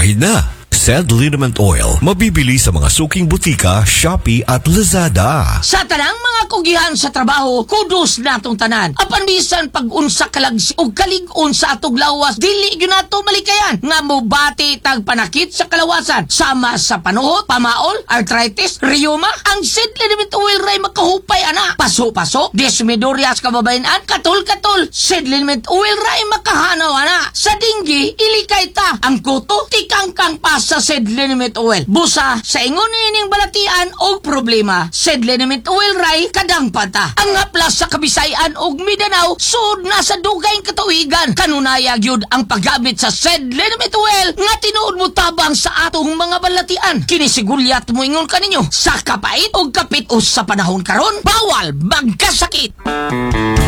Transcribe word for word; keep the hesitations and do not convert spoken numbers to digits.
Pahid na. Sed Liniment Oil, mabibili sa mga suking butika, Shopee at Lazada. Sa tanang mga kugihan sa trabaho, kudos natong tanan. Apan bisan pag-unsa kalagsi o kalig-on sa atog lawas, dili gyud nato malikayan nga mobati tag panakit sa kalawasan. Sama sa panuhot, pamaol, arthritis, rheuma, ang Sed Liniment Oil ray makahupay ana. Paso-paso, desmedorya sa kababayan-an, katul-katul, Sed Liniment Oil ray makahanaw ana. Sa dinggi, ilikay ta. Ang kuto, tikangkang pas sa Sed Liniment Oil. Busa sa ingon ining balatian og problema, Sed Liniment Oil ray kadang pata. Ang haplas sa Kabisayan og Mindanao sud na sa dugay katuigan. Kanunaya gyud ang paggamit sa Sed Liniment Oil nga tinuod mo tabang sa atong mga balatian. Kini sigulyat mo ingon kaninyo sa kapait og kapit-os sa panahon karon, bawal magkasakit.